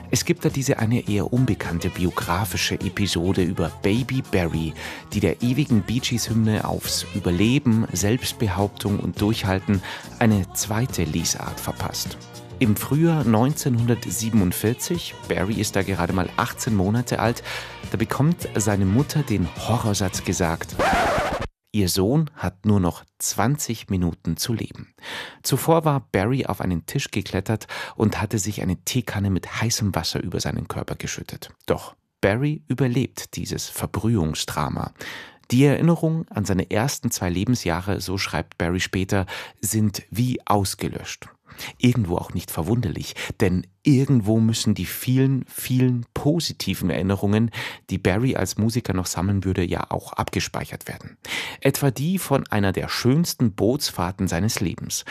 Es gibt da diese eine eher unbekannte biografische Episode über Baby Barry, die der ewigen Bee Gees-Hymne aufs Überleben, Selbstbehauptung und Durchhalten eine zweite Lesart verpasst. Im Frühjahr 1947, Barry ist da gerade mal 18 Monate alt, da bekommt seine Mutter den Horrorsatz gesagt: Ihr Sohn hat nur noch 20 Minuten zu leben. Zuvor war Barry auf einen Tisch geklettert und hatte sich eine Teekanne mit heißem Wasser über seinen Körper geschüttet. Doch Barry überlebt dieses Verbrühungsdrama. Die Erinnerung an seine ersten 2 Lebensjahre, so schreibt Barry später, sind wie ausgelöscht. Irgendwo auch nicht verwunderlich, denn irgendwo müssen die vielen, vielen positiven Erinnerungen, die Barry als Musiker noch sammeln würde, ja auch abgespeichert werden. Etwa die von einer der schönsten Bootsfahrten seines Lebens.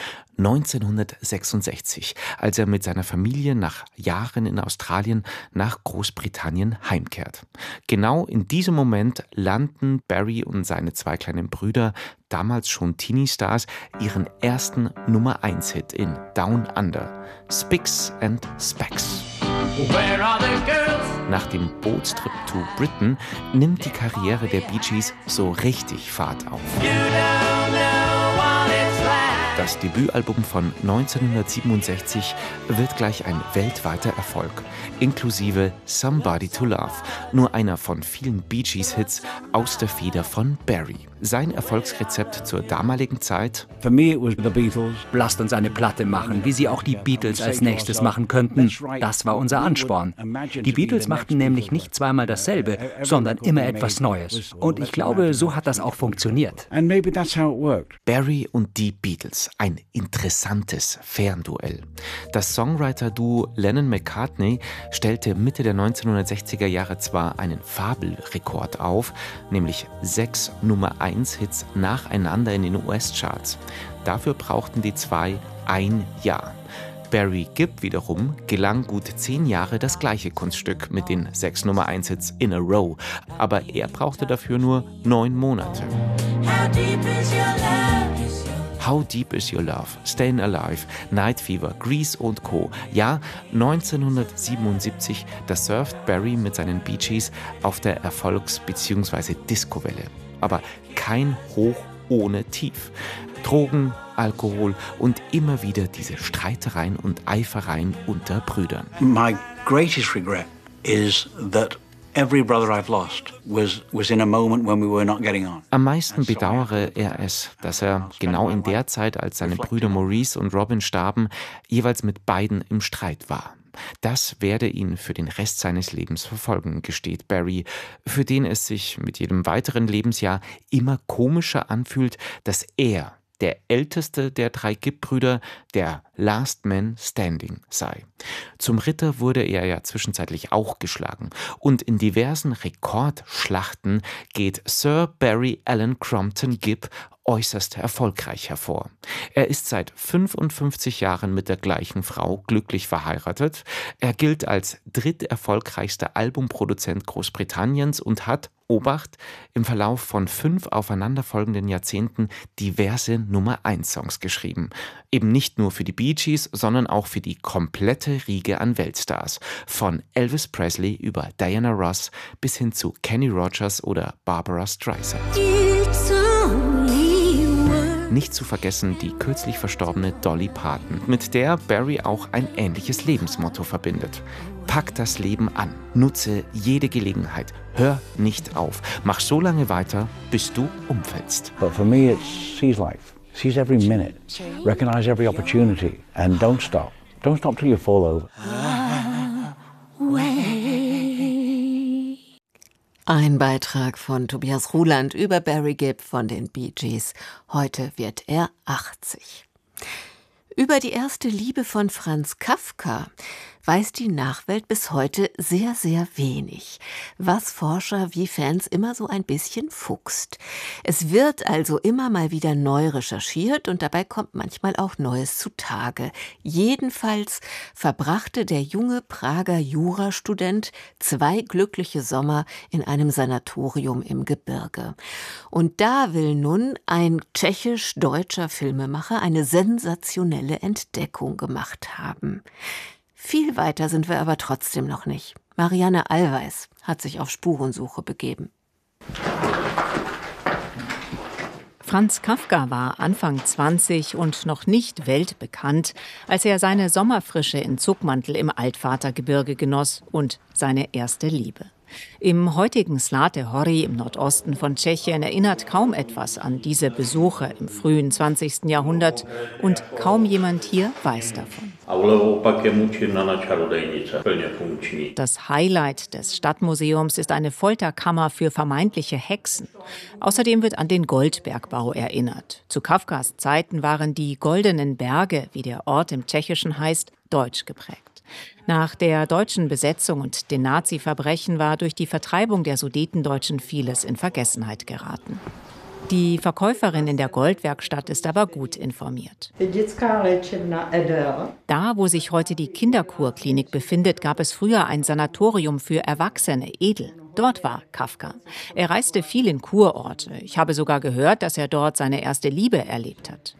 1966, als er mit seiner Familie nach Jahren in Australien nach Großbritannien heimkehrt. Genau in diesem Moment landen Barry und seine 2 kleinen Brüder, damals schon Teenie-Stars, ihren ersten Nummer-1-Hit in Down Under, Spicks and Specks. Nach dem Bootstrip to Britain nimmt die Karriere der Bee Gees so richtig Fahrt auf. Das Debütalbum von 1967 wird gleich ein weltweiter Erfolg, inklusive Somebody to Love, nur einer von vielen Bee Gees-Hits aus der Feder von Barry. Sein Erfolgsrezept zur damaligen Zeit: For me it was the Beatles. Lasst uns eine Platte machen, wie sie auch die Beatles als nächstes machen könnten. Das war unser Ansporn. Die Beatles machten nämlich nicht zweimal dasselbe, sondern immer etwas Neues. Und ich glaube, so hat das auch funktioniert. And maybe that's how it worked. Barry und die Beatles, ein interessantes Fernduell. Das Songwriter-Duo Lennon-McCartney stellte Mitte der 1960er Jahre zwar einen Fabelrekord auf, nämlich 6 Nummer-1-Hits nacheinander in den US-Charts. Dafür brauchten die 2 ein Jahr. Barry Gibb wiederum gelang gut 10 Jahre das gleiche Kunststück mit den 6 Nummer-1-Hits in a row, aber er brauchte dafür nur 9 Monate. How Deep Is Your Love, Stayin' Alive, Night Fever, Grease und Co. Ja, 1977, da surft Barry mit seinen Bee Gees auf der Erfolgs- bzw. Discowelle. Aber kein Hoch ohne Tief. Drogen, Alkohol und immer wieder diese Streitereien und Eifereien unter Brüdern. My greatest regret is that every brother I've lost was in a moment when we were not getting on. Am meisten bedauere er es, dass er genau in der Zeit, als seine Brüder Maurice und Robin starben, jeweils mit beiden im Streit war. Das werde ihn für den Rest seines Lebens verfolgen, gesteht Barry, für den es sich mit jedem weiteren Lebensjahr immer komischer anfühlt, dass er, der älteste der 3 Gibb-Brüder, der Last Man Standing sei. Zum Ritter wurde er ja zwischenzeitlich auch geschlagen. Und in diversen Rekordschlachten geht Sir Barry Allen Crompton Gibb äußerst erfolgreich hervor. Er ist seit 55 Jahren mit der gleichen Frau glücklich verheiratet. Er gilt als dritterfolgreichster Albumproduzent Großbritanniens und hat, Obacht, im Verlauf von 5 aufeinanderfolgenden Jahrzehnten diverse Nummer-1-Songs geschrieben. Eben nicht nur für die Bee Gees, sondern auch für die komplette Riege an Weltstars. Von Elvis Presley über Diana Ross bis hin zu Kenny Rogers oder Barbara Streisand. Nicht zu vergessen die kürzlich verstorbene Dolly Parton, mit der Barry auch ein ähnliches Lebensmotto verbindet. Pack das Leben an, nutze jede Gelegenheit, hör nicht auf, mach so lange weiter, bis du umfällst. But for me it's seize life. Seize every minute. Recognize every opportunity and don't stop. Don't stop till you fall over. Ein Beitrag von Tobias Ruland über Barry Gibb von den Bee Gees. Heute wird er 80. Über die erste Liebe von Franz Kafka weiß die Nachwelt bis heute sehr, sehr wenig, was Forscher wie Fans immer so ein bisschen fuchst. Es wird also immer mal wieder neu recherchiert und dabei kommt manchmal auch Neues zutage. Jedenfalls verbrachte der junge Prager Jurastudent 2 glückliche Sommer in einem Sanatorium im Gebirge. Und da will nun ein tschechisch-deutscher Filmemacher eine sensationelle Entdeckung gemacht haben. Viel weiter sind wir aber trotzdem noch nicht. Marianne Allweis hat sich auf Spurensuche begeben. Franz Kafka war Anfang 20 und noch nicht weltbekannt, als er seine Sommerfrische in Zuckmantel im Altvatergebirge genoss und seine erste Liebe. Im heutigen Zlaté Hory im Nordosten von Tschechien erinnert kaum etwas an diese Besuche im frühen 20. Jahrhundert und kaum jemand hier weiß davon. Das Highlight des Stadtmuseums ist eine Folterkammer für vermeintliche Hexen. Außerdem wird an den Goldbergbau erinnert. Zu Kafkas Zeiten waren die Goldenen Berge, wie der Ort im Tschechischen heißt, deutsch geprägt. Nach der deutschen Besetzung und den Nazi-Verbrechen war durch die Vertreibung der Sudetendeutschen vieles in Vergessenheit geraten. Die Verkäuferin in der Goldwerkstatt ist aber gut informiert. Da, wo sich heute die Kinderkurklinik befindet, gab es früher ein Sanatorium für Erwachsene, Edel. Dort war Kafka. Er reiste viel in Kurorte. Ich habe sogar gehört, dass er dort seine erste Liebe erlebt hat.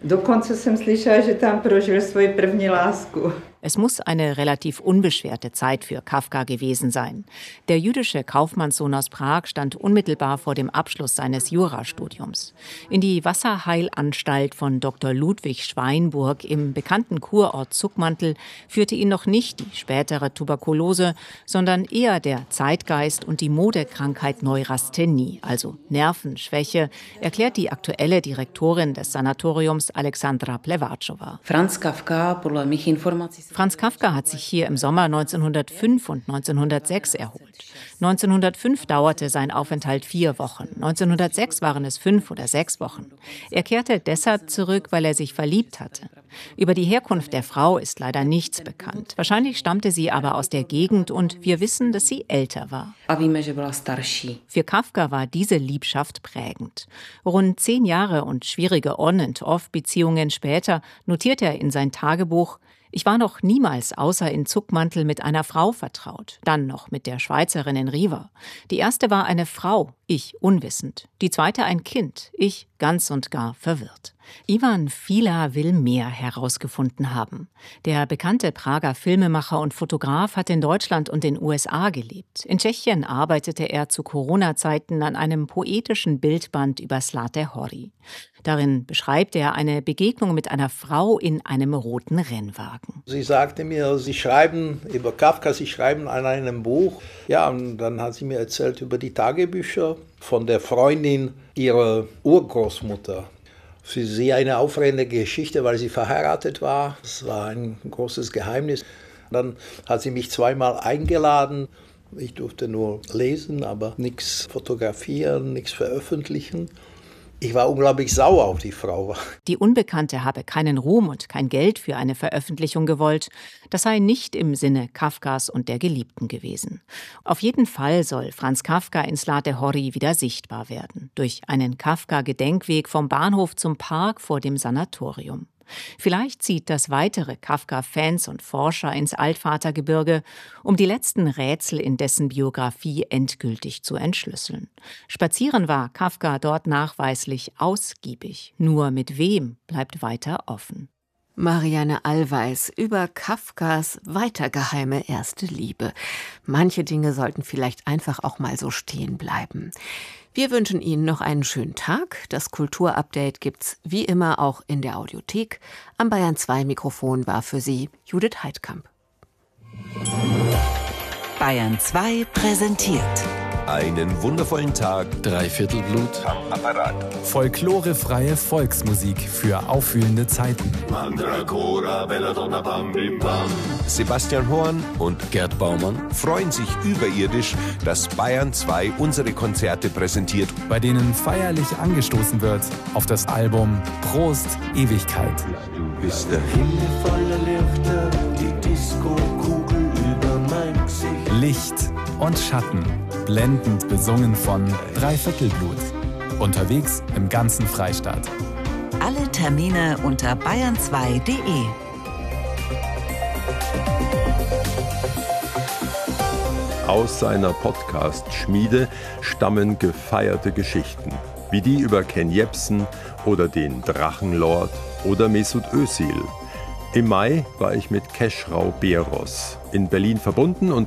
Es muss eine relativ unbeschwerte Zeit für Kafka gewesen sein. Der jüdische Kaufmannssohn aus Prag stand unmittelbar vor dem Abschluss seines Jurastudiums. In die Wasserheilanstalt von Dr. Ludwig Schweinburg im bekannten Kurort Zuckmantel führte ihn noch nicht die spätere Tuberkulose, sondern eher der Zeitgeist und die Modekrankheit Neurasthenie, also Nervenschwäche, erklärt die aktuelle Direktorin des Sanatoriums Alexandra Plevatschowa. Franz Kafka hat sich hier im Sommer 1905 und 1906 erholt. 1905 dauerte sein Aufenthalt 4 Wochen. 1906 waren es 5 oder 6 Wochen. Er kehrte deshalb zurück, weil er sich verliebt hatte. Über die Herkunft der Frau ist leider nichts bekannt. Wahrscheinlich stammte sie aber aus der Gegend und wir wissen, dass sie älter war. Für Kafka war diese Liebschaft prägend. Rund 10 Jahre und schwierige On- und Off-Beziehungen später notiert er in sein Tagebuch: Ich war noch niemals außer in Zuckmantel mit einer Frau vertraut, dann noch mit der Schweizerin in Riva. Die erste war eine Frau, ich unwissend. Die zweite ein Kind, ich ganz und gar verwirrt. Ivan Fila will mehr herausgefunden haben. Der bekannte Prager Filmemacher und Fotograf hat in Deutschland und den USA gelebt. In Tschechien arbeitete er zu Corona-Zeiten an einem poetischen Bildband über Zlaté Hory. Darin beschreibt er eine Begegnung mit einer Frau in einem roten Rennwagen. Sie sagte mir, Sie schreiben über Kafka, Sie schreiben an einem Buch. Ja, und dann hat sie mir erzählt über die Tagebücher von der Freundin ihrer Urgroßmutter. Für sie eine aufregende Geschichte, weil sie verheiratet war. Das war ein großes Geheimnis. Dann hat sie mich 2-mal eingeladen. Ich durfte nur lesen, aber nichts fotografieren, nichts veröffentlichen. Ich war unglaublich sauer auf die Frau. Die Unbekannte habe keinen Ruhm und kein Geld für eine Veröffentlichung gewollt. Das sei nicht im Sinne Kafkas und der Geliebten gewesen. Auf jeden Fall soll Franz Kafka in Zlaté Hory wieder sichtbar werden. Durch einen Kafka-Gedenkweg vom Bahnhof zum Park vor dem Sanatorium. Vielleicht zieht das weitere Kafka-Fans und Forscher ins Altvatergebirge, um die letzten Rätsel in dessen Biografie endgültig zu entschlüsseln. Spazieren war Kafka dort nachweislich ausgiebig. Nur mit wem bleibt weiter offen. Marianne Allweis über Kafkas weitergeheime erste Liebe. Manche Dinge sollten vielleicht einfach auch mal so stehen bleiben. Wir wünschen Ihnen noch einen schönen Tag. Das Kulturupdate gibt's wie immer auch in der Audiothek. Am Bayern 2 Mikrofon war für Sie Judith Heidkamp. Bayern 2 präsentiert. Einen wundervollen Tag. Dreiviertelblut. Am Apparat. Folklorefreie Volksmusik für aufwühlende Zeiten. Sebastian Horn und Gerd Baumann freuen sich überirdisch, dass Bayern 2 unsere Konzerte präsentiert, bei denen feierlich angestoßen wird auf das Album Prost Ewigkeit. Du bist der Himmel voller Lichter, die Disco-Kugel über mein Gesicht. Licht und Schatten, blendend besungen von Dreiviertelblut. Unterwegs im ganzen Freistaat. Alle Termine unter bayern2.de. Aus seiner Podcast-Schmiede stammen gefeierte Geschichten, wie die über Ken Jebsen oder den Drachenlord oder Mesut Özil. Im Mai war ich mit Keschrau Beros in Berlin verbunden und